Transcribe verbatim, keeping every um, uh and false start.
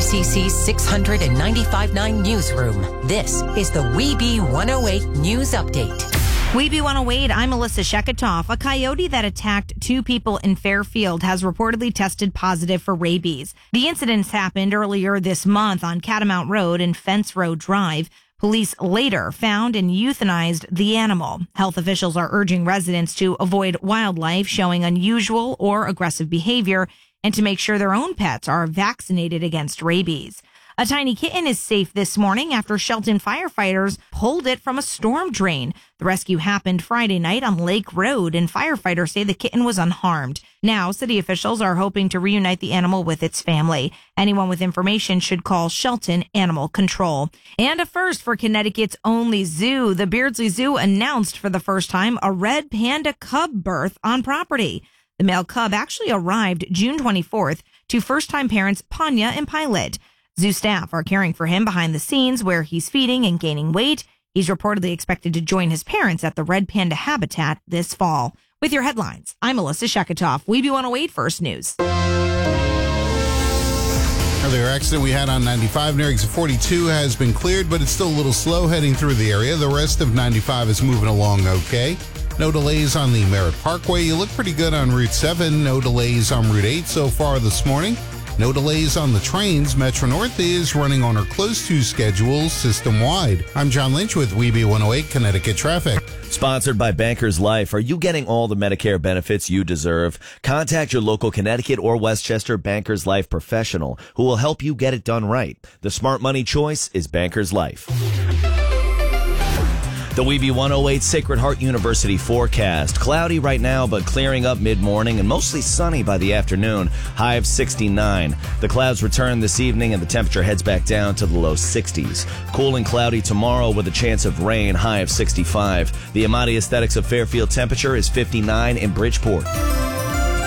C C's six ninety-five point nine newsroom. This is the Weeby one oh eight News Update. Weeby one oh eight, I'm Melissa Sheketoff. A coyote that attacked two people in Fairfield has reportedly tested positive for rabies. The incidents happened earlier this month on Catamount Road and Fence Road Drive. Police later found and euthanized the animal. Health officials are urging residents to avoid wildlife showing unusual or aggressive behavior and to make sure their own pets are vaccinated against rabies. A tiny kitten is safe this morning after Shelton firefighters pulled it from a storm drain. The rescue happened Friday night on Lake Road, and firefighters say the kitten was unharmed. Now, city officials are hoping to reunite the animal with its family. Anyone with information should call Shelton Animal Control. And a first for Connecticut's only zoo. The Beardsley Zoo announced for the first time a red panda cub birth on property. The male cub actually arrived June twenty-fourth to first-time parents Panya and Pilot. Zoo staff are caring for him behind the scenes where he's feeding and gaining weight. He's reportedly expected to join his parents at the Red Panda habitat this fall. With your headlines, I'm Melissa Sheketoff, Weeby one oh eight First News. Earlier accident we had on ninety-five near exit forty-two has been cleared, but it's still a little slow heading through the area. The rest of ninety-five is moving along okay. No delays on the Merritt Parkway. You look pretty good on Route seven. No delays on Route eight so far this morning. No delays on the trains. Metro North is running on or close to schedule system-wide. I'm John Lynch with Weeby one oh eight Connecticut Traffic. Sponsored by Bankers Life. Are you getting all the Medicare benefits you deserve? Contact your local Connecticut or Westchester Bankers Life professional who will help you get it done right. The smart money choice is Bankers Life. The Weeby one oh eight Sacred Heart University forecast. Cloudy right now, but clearing up mid-morning and mostly sunny by the afternoon. High of sixty-nine. The clouds return this evening and the temperature heads back down to the low sixties. Cool and cloudy tomorrow with a chance of rain. High of sixty-five. The Amati Aesthetics of Fairfield temperature is fifty-nine in Bridgeport.